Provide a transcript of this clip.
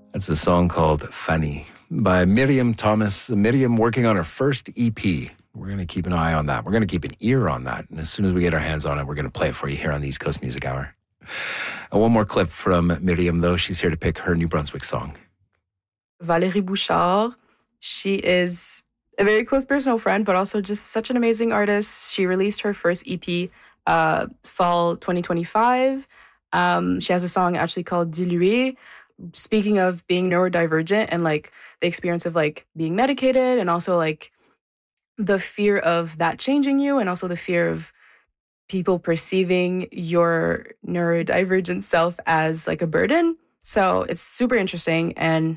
It's a song called Funny by Miriam Thomas. Miriam working on her first EP. We're going to keep an eye on that. We're going to keep an ear on that. And as soon as we get our hands on it, we're going to play it for you here on the East Coast Music Hour. And one more clip from Miriam, though. She's here to pick her New Brunswick song. Valérie Bouchard. She is a very close personal friend, but also just such an amazing artist. She released her first EP fall 2025. She has a song actually called Dilué, speaking of being neurodivergent and like the experience of like being medicated and also like the fear of that changing you and also the fear of people perceiving your neurodivergent self as like a burden. So it's super interesting. And